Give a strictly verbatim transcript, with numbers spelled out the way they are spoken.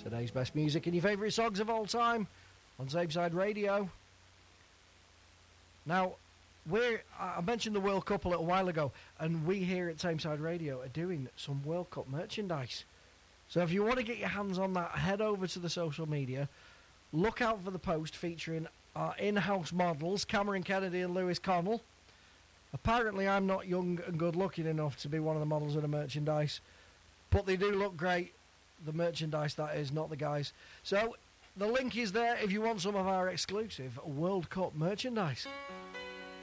Today's best music and your favourite songs of all time on Tameside Radio. Now, we're, I mentioned the World Cup a little while ago, and we here at Tameside Radio are doing some World Cup merchandise. So if you want to get your hands on that, head over to the social media. Look out for the post featuring our in-house models, Cameron Kennedy and Lewis Connell. Apparently, I'm not young and good-looking enough to be one of the models of the merchandise, but they do look great. The merchandise, that is, not the guys. So, the link is there if you want some of our exclusive World Cup merchandise.